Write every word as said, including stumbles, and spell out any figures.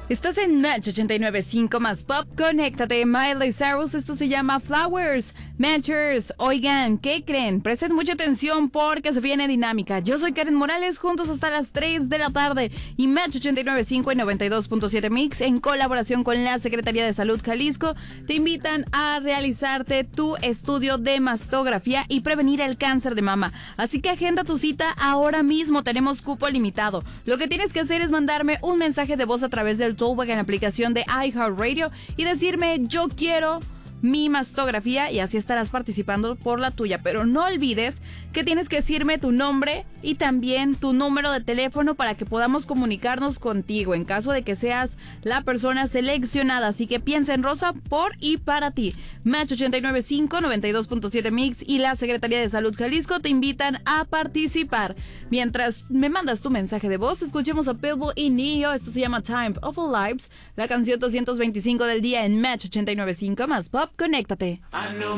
Estás en Match ochenta y nueve punto cinco más Pop. Conéctate, Miley Cyrus. Esto se llama Flowers. Matchers, oigan, ¿qué creen? Presten mucha atención porque se viene dinámica. Yo soy Karen Morales, juntos hasta las tres de la tarde. Y Match ochenta y nueve punto cinco y noventa y dos punto siete Mix, en colaboración con la Secretaría de Salud Jalisco, te invitan a realizarte tu estudio de mastografía y prevenir el cáncer de mama. Así que agenda tu cita ahora mismo. Tenemos cupo limitado. Lo que tienes que hacer es mandarme un mensaje de voz a través del Talkback en la aplicación de iHeartRadio y decirme yo quiero mi mastografía, y así estarás participando por la tuya. Pero no olvides que tienes que decirme tu nombre y también tu número de teléfono para que podamos comunicarnos contigo en caso de que seas la persona seleccionada. Así que piensa en Rosa por y para ti. Match ochenta y nueve punto cinco, noventa y dos punto siete Mix y la Secretaría de Salud Jalisco te invitan a participar. Mientras me mandas tu mensaje de voz, escuchemos a Pitbull y Neo. Esto se llama Time of Our Lives, la canción doscientos veinticinco del día en Match ochenta y nueve punto cinco más Pop. Conéctate.